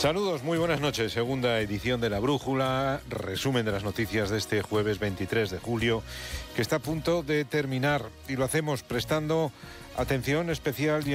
Saludos, muy buenas noches. Segunda edición de La Brújula, resumen de las noticias de este jueves 23 de julio, que está a punto de terminar. Y lo hacemos prestando atención especial y